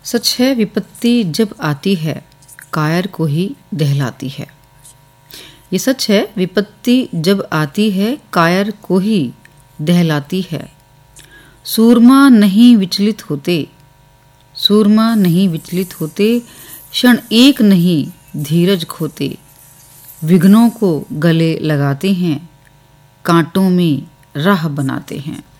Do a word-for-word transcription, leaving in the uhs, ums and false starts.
सच है विपत्ति जब आती है कायर को ही दहलाती है। ये सच है विपत्ति जब आती है कायर को ही दहलाती है। सूरमा नहीं विचलित होते, सूरमा नहीं विचलित होते, क्षण एक नहीं धीरज खोते। विघ्नों को गले लगाते हैं, कांटों में राह बनाते हैं।